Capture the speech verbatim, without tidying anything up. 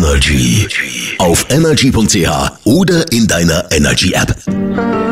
Energy auf energy punkt c h oder in deiner Energy App.